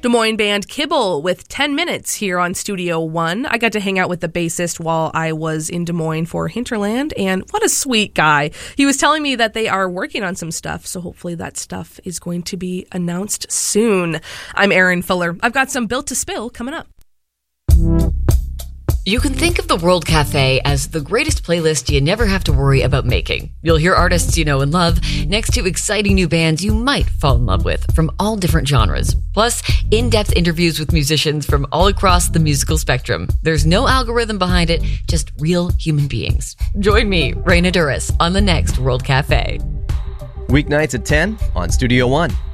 Des Moines band Kibble with 10 Minutes here on Studio One. I got to hang out with the bassist while I was in Des Moines for Hinterland, and what a sweet guy. He was telling me that they are working on some stuff, so hopefully that stuff is going to be announced soon. I'm Erin Fuller. I've got some Built to Spill coming up. You can think of the World Cafe as the greatest playlist you never have to worry about making. You'll hear artists you know and love next to exciting new bands you might fall in love with from all different genres. Plus, in-depth interviews with musicians from all across the musical spectrum. There's no algorithm behind it, just real human beings. Join me, Raina Duras, on the next World Cafe. Weeknights at 10 on Studio One.